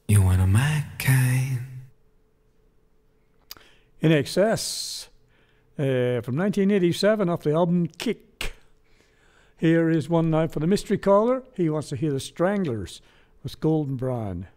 You one of my kind. In Excess from 1987 off the album Kick. Here is one now for the mystery caller. He wants to hear the Stranglers with Golden Brown.